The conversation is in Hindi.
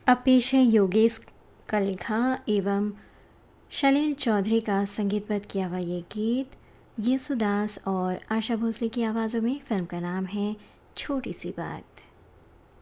अब पेश है योगेश का लिखा एवं शलील चौधरी का संगीतबद्ध किया हुआ ये गीत येसुदास और आशा भोसले की आवाज़ों में। फिल्म का नाम है छोटी सी बात।